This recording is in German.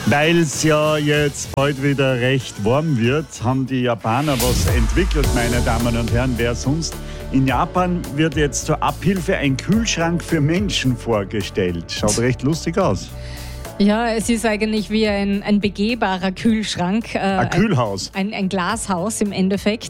Weil es ja jetzt bald wieder recht warm wird, haben die Japaner was entwickelt, meine Damen und Herren. Wer sonst? In Japan wird jetzt zur Abhilfe ein Kühlschrank für Menschen vorgestellt. Schaut recht lustig aus. Ja, es ist eigentlich wie ein begehbarer Kühlschrank. Ein Kühlhaus. Ein Glashaus im Endeffekt.